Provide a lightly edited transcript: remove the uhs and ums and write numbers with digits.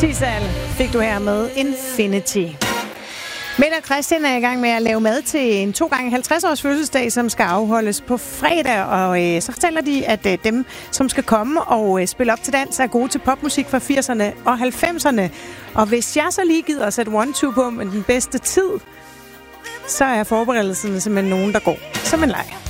Sisal fik du her med Infinity. Mette og Christian er i gang med at lave mad til en 2x50-års fødselsdag, som skal afholdes på fredag. Og så fortæller de, at dem, som skal komme og spille op til dans, er gode til popmusik fra 80'erne og 90'erne. Og hvis jeg så lige gider at sætte One Two på med den bedste tid, så er forberedelserne simpelthen nogen, der går som en leg.